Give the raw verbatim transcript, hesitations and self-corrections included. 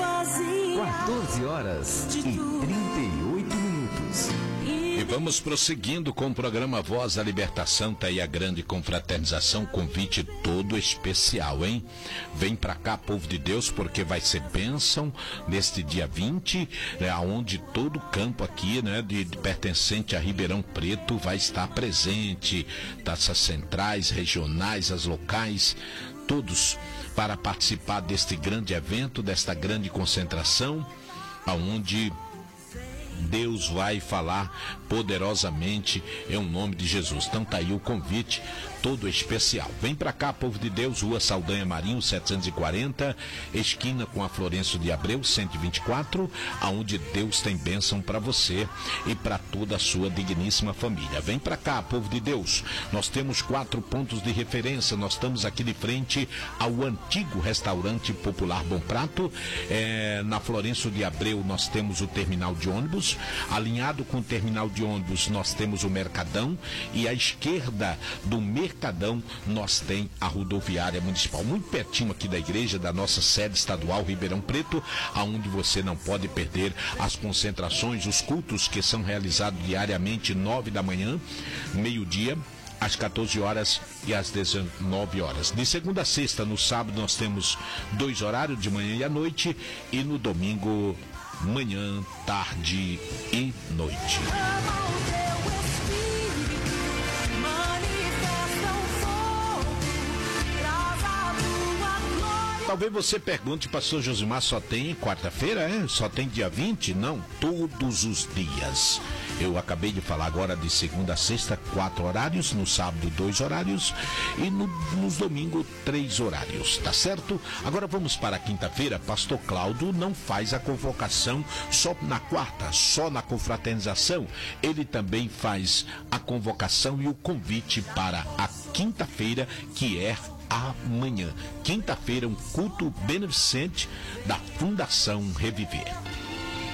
quatorze horas e trinta e oito minutos. E vamos prosseguindo com o programa Voz da Libertação. Tá aí a grande confraternização, convite todo especial, hein? Vem pra cá, povo de Deus, porque vai ser bênção neste dia vinte, né, onde todo o campo aqui, né, de, de pertencente a Ribeirão Preto vai estar presente, taças centrais, regionais, as locais, todos para participar deste grande evento, desta grande concentração, aonde Deus vai falar poderosamente em nome de Jesus. Então tá aí o convite todo especial. Vem pra cá, povo de Deus, Rua Saldanha Marinho, setecentos e quarenta, esquina com a Florencio de Abreu, cento e vinte e quatro, aonde Deus tem bênção para você e para toda a sua digníssima família. Vem pra cá, povo de Deus. Nós temos quatro pontos de referência. Nós estamos aqui de frente ao antigo restaurante popular Bom Prato. É, na Florencio de Abreu nós temos o terminal de ônibus. Alinhado com o terminal de ônibus nós temos o Mercadão, e à esquerda do Mercadão Mercadão, nós tem a rodoviária municipal, muito pertinho aqui da igreja, da nossa sede estadual Ribeirão Preto, aonde você não pode perder as concentrações, os cultos que são realizados diariamente, nove da manhã, meio-dia, às quatorze horas e às dezenove horas. De segunda a sexta, no sábado nós temos dois horários, de manhã e à noite, e no domingo, manhã, tarde e noite. Talvez você pergunte, pastor Josimar, só tem quarta-feira, é? Só tem dia vinte? Não, todos os dias. Eu acabei de falar agora de segunda a sexta, quatro horários, no sábado, dois horários, e no, nos domingos, três horários, tá certo? Agora vamos para a quinta-feira. Pastor Cláudio não faz a convocação só na quarta, só na confraternização. Ele também faz a convocação e o convite para a quinta-feira, que é amanhã. Quinta-feira, um culto beneficente da Fundação Reviver.